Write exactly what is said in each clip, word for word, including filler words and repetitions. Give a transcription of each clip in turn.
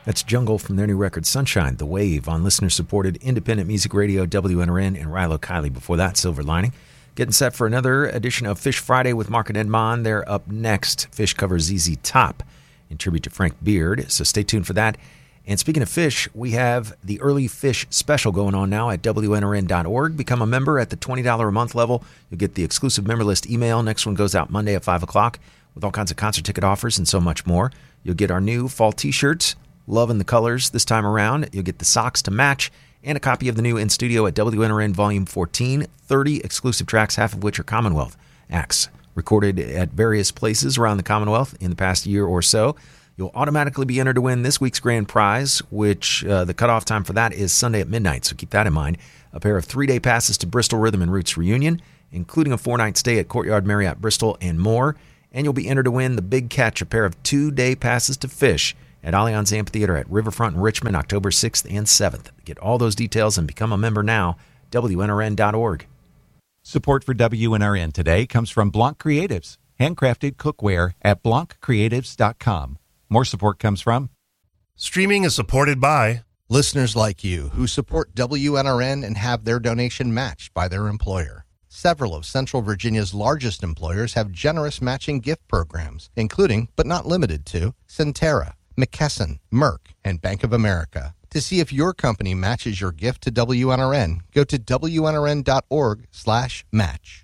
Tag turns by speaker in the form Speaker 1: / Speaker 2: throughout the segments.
Speaker 1: That's Jungle from their new record, Sunshine, The Wave, on listener-supported independent music radio, W N R N, and Rilo Kiley. Before that, Silver Lining. Getting set for another edition of Fish Friday with Mark and Edmond. They're up next. Fish covers Z Z Top in tribute to Frank Beard, so stay tuned for that. And speaking of Fish, we have the Early Fish Special going on now at W N R N dot org. Become a member at the twenty dollars a month level. You'll get the exclusive member list email. Next one goes out Monday at five o'clock with all kinds of concert ticket offers and so much more. You'll get our new fall t-shirts, loving the colors this time around. You'll get the socks to match and a copy of the new In Studio at W N R N Volume fourteen. thirty exclusive tracks, half of which are Commonwealth acts recorded at various places around the Commonwealth in the past year or so. You'll automatically be entered to win this week's grand prize, which uh, the cutoff time for that is Sunday at midnight, so keep that in mind. A pair of three-day passes to Bristol Rhythm and Roots Reunion, including a four-night stay at Courtyard Marriott Bristol and more. And you'll be entered to win the big catch, a pair of two-day passes to Fish at Allianz Amphitheater at Riverfront in Richmond, October sixth and seventh. Get all those details and become a member now, W N R N dot org.
Speaker 2: Support for W N R N today comes from Blanc Creatives, handcrafted cookware at blanc creatives dot com. More support comes from...
Speaker 3: Streaming is supported by...
Speaker 4: listeners like you who support W N R N and have their donation matched by their employer. Several of Central Virginia's largest employers have generous matching gift programs, including, but not limited to, Centera, McKesson, Merck, and Bank of America. To see if your company matches your gift to W N R N, go to W N R N dot org slash match.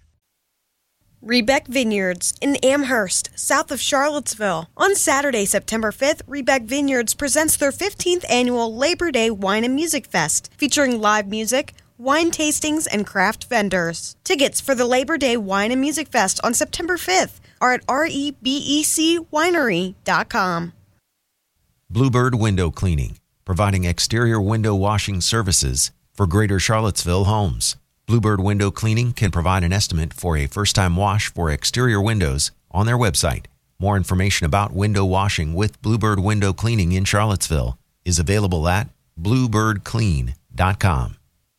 Speaker 5: Rebec Vineyards in Amherst, south of Charlottesville. On Saturday, September fifth, Rebec Vineyards presents their fifteenth annual Labor Day Wine and Music Fest, featuring live music, wine tastings, and craft vendors. Tickets for the Labor Day Wine and Music Fest on September fifth are at rebec winery dot com.
Speaker 1: Bluebird Window Cleaning, providing exterior window washing services for Greater Charlottesville homes. Bluebird Window Cleaning can provide an estimate for a first-time wash for exterior windows on their website. More information about window washing with Bluebird Window Cleaning in Charlottesville is available at bluebird clean dot com.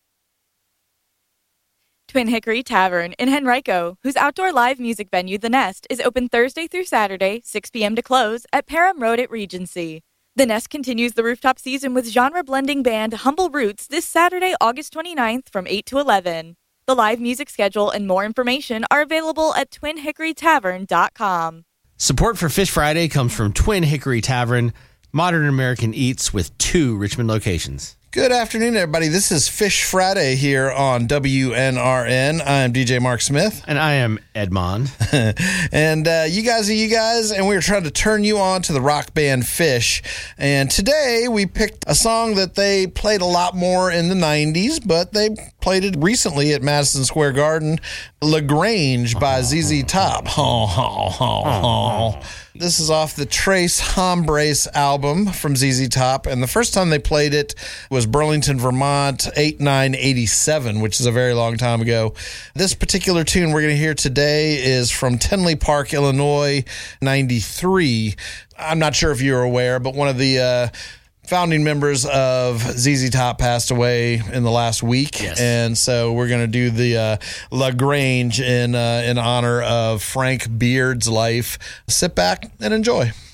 Speaker 6: Twin Hickory Tavern in Henrico, whose outdoor live music venue, The Nest, is open Thursday through Saturday, six p.m. to close, at Parham Road at Regency. The Nest continues the rooftop season with genre-blending band Humble Roots this Saturday, August twenty-ninth from eight to eleven. The live music schedule and more information are available at twin hickory tavern dot com.
Speaker 7: Support for Fish Friday comes from Twin Hickory Tavern, modern American eats with two Richmond locations.
Speaker 3: Good afternoon, everybody. This is Fish Friday here on W N R N. I am D J Mark Smith.
Speaker 7: And I am Edmond.
Speaker 3: And uh, you guys are you guys, and we are trying to turn you on to the rock band Fish. And today we picked a song that they played a lot more in the nineties, but they played it recently at Madison Square Garden, LaGrange by Z Z Top. Oh, oh, oh, oh. This is off the Trace Hombres album from Z Z Top, and the first time they played it was Burlington, Vermont, eight nine eighty-seven, which is a very long time ago. This particular tune we're going to hear today is from Tinley Park, Illinois, ninety-three. I'm not sure if you're aware, but one of the uh, founding members of Z Z Top passed away in the last week.
Speaker 7: Yes.
Speaker 3: And so we're going to do the uh, LaGrange in, uh, in honor of Frank Beard's life. Sit back and enjoy.